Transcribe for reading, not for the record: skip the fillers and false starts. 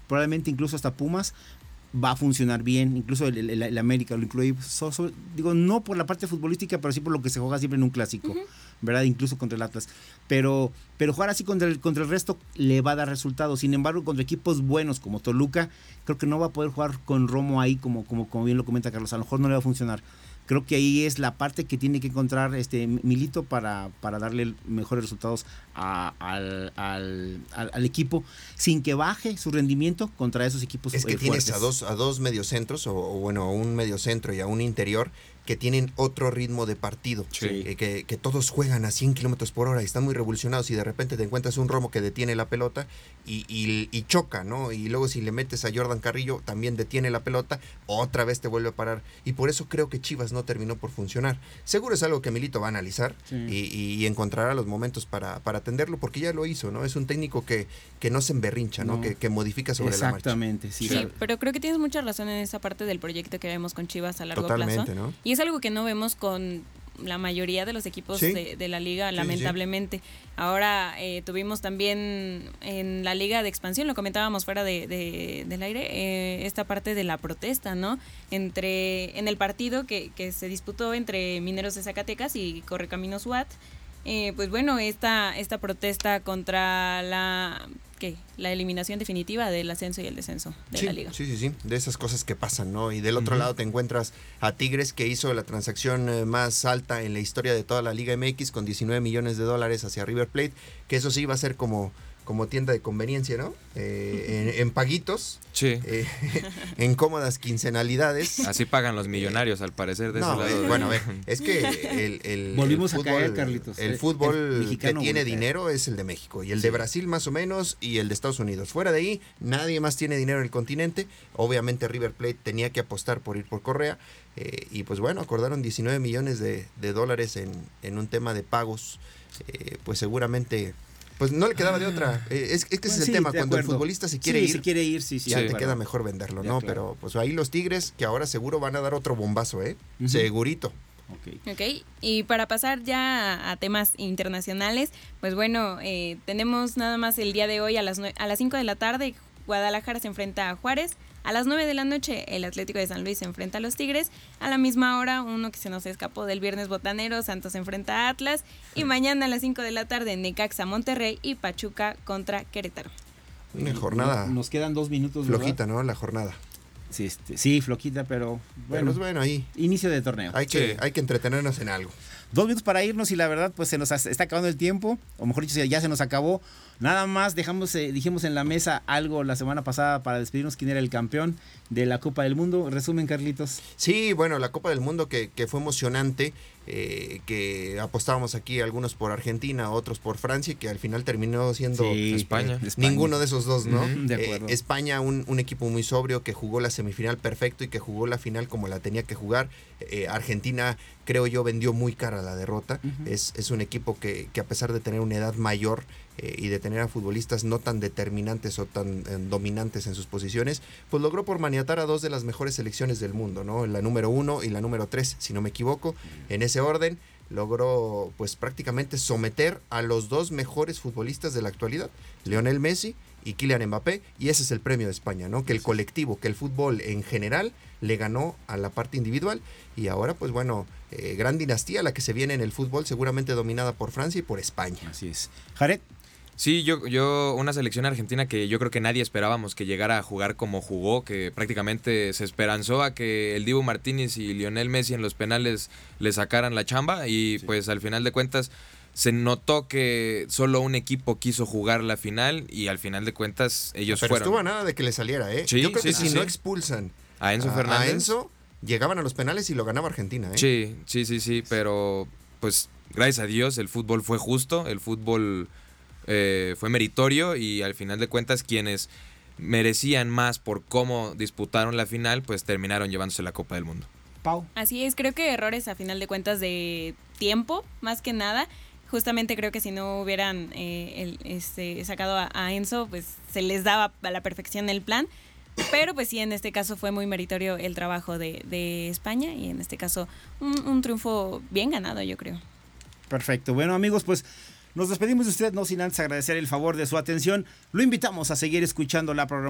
probablemente incluso hasta Pumas va a funcionar bien, incluso el América lo incluye, digo, no por la parte futbolística, pero sí por lo que se juega siempre en un clásico, ¿verdad? Incluso contra el Atlas, pero jugar así contra el resto le va a dar resultados. Sin embargo, contra equipos buenos como Toluca, creo que no va a poder jugar con Romo ahí como bien lo comenta Carlos, a lo mejor no le va a funcionar. Creo que ahí es la parte que tiene que encontrar Milito para darle mejores resultados al equipo, sin que baje su rendimiento contra esos equipos fuertes. Es que tienes a dos mediocentros, o bueno, a un mediocentro y a un interior, que tienen otro ritmo de partido, que todos juegan a 100 kilómetros por hora y están muy revolucionados, y de repente te encuentras un Romo que detiene la pelota y choca, ¿no? Y luego si le metes a Jordan Carrillo, también detiene la pelota, otra vez te vuelve a parar, y por eso creo que Chivas no terminó por funcionar. Seguro es algo que Milito va a analizar y encontrará los momentos para atenderlo, porque ya lo hizo, ¿no? Es un técnico que no se emberrincha, ¿no? Que modifica sobre la marcha. Exactamente, sí, pero creo que tienes mucha razón en esa parte del proyecto que vemos con Chivas a largo plazo. ¿No? Y es algo que no vemos con la mayoría de los equipos de la liga, lamentablemente. Sí. Ahora tuvimos también en la liga de expansión, lo comentábamos fuera del aire, esta parte de la protesta, ¿no? En el partido que se disputó entre Mineros de Zacatecas y Correcaminos UAT, pues bueno, esta protesta contra la eliminación definitiva del ascenso y el descenso de la liga. Sí, de esas cosas que pasan, ¿no? Y del otro lado te encuentras a Tigres, que hizo la transacción más alta en la historia de toda la Liga MX, con $19 millones hacia River Plate, que eso sí va a ser como tienda de conveniencia, ¿no? En paguitos, en cómodas quincenalidades. Así pagan los millonarios, al parecer, de ese lado. Bueno, a ver, es que volvimos el fútbol, a caer, Carlitos. El fútbol que tiene dinero es el de México, y el de Brasil más o menos, y el de Estados Unidos. Fuera de ahí, nadie más tiene dinero en el continente. Obviamente River Plate tenía que apostar por ir por Correa, y pues bueno, acordaron $19 millones en un tema de pagos. Pues seguramente... pues no le quedaba de otra. Es que ese es el tema. Cuando el futbolista se quiere ir, ya te queda mejor venderlo, ¿no? Claro. Pero pues ahí los Tigres, que ahora seguro van a dar otro bombazo, segurito. Okay. Y para pasar ya a temas internacionales, pues bueno, tenemos nada más el día de hoy a las 5 de la tarde, Guadalajara se enfrenta a Juárez. A las 9 de la noche, el Atlético de San Luis se enfrenta a los Tigres. A la misma hora, uno que se nos escapó del viernes botanero, Santos se enfrenta a Atlas. Y mañana a las 5 de la tarde, Necaxa Monterrey y Pachuca contra Querétaro. Una jornada. Nos quedan 2 minutos. Flojita, ¿verdad? ¿no? La jornada. Sí, flojita, pero bueno, ahí. Inicio de torneo. Hay que entretenernos en algo. 2 minutos para irnos, y la verdad pues se nos está acabando el tiempo, o mejor dicho, ya se nos acabó. Nada más dijimos en la mesa algo la semana pasada para despedirnos, quién era el campeón de la Copa del Mundo. Resumen, Carlitos. Sí, bueno, la Copa del Mundo que fue emocionante, que apostábamos aquí algunos por Argentina, otros por Francia, que al final terminó siendo España. Ninguno de esos dos, ¿no? De acuerdo. España, un equipo muy sobrio, que jugó la semifinal perfecto y que jugó la final como la tenía que jugar. Argentina, creo yo, vendió muy cara la derrota. Es un equipo que a pesar de tener una edad mayor y de tener a futbolistas no tan determinantes o tan dominantes en sus posiciones, pues logró por maniatar a 2 de las mejores selecciones del mundo, ¿no? La número 1 y la número 3, si no me equivoco. En ese orden, logró pues prácticamente someter a los 2 mejores futbolistas de la actualidad, Lionel Messi y Kylian Mbappé, y ese es el premio de España, ¿no? Que el colectivo, que el fútbol en general le ganó a la parte individual, y ahora pues bueno, gran dinastía la que se viene en el fútbol, seguramente dominada por Francia y por España. Así es. Jared. Sí, yo una selección argentina que yo creo que nadie esperábamos que llegara a jugar como jugó, que prácticamente se esperanzó a que el Dibu Martínez y Lionel Messi en los penales le sacaran la chamba, y pues al final de cuentas se notó que solo un equipo quiso jugar la final, y al final de cuentas ellos Pero fueron. Estuvo a nada de que le saliera, ¿eh? Sí, yo creo que sí, si no expulsan a Enzo Fernández, a Enzo, llegaban a los penales y lo ganaba Argentina, ¿eh? Sí, pero pues gracias a Dios el fútbol fue justo, el fútbol fue meritorio, y al final de cuentas quienes merecían más por cómo disputaron la final, pues terminaron llevándose la Copa del Mundo. Pau. Así es, creo que errores a final de cuentas de tiempo, más que nada. Justamente creo que si no hubieran sacado a Enzo, pues se les daba a la perfección el plan. Pero pues sí, en este caso fue muy meritorio el trabajo de España, y en este caso un triunfo bien ganado, yo creo. Perfecto. Bueno, amigos, pues nos despedimos de usted, no sin antes agradecer el favor de su atención. Lo invitamos a seguir escuchando la programación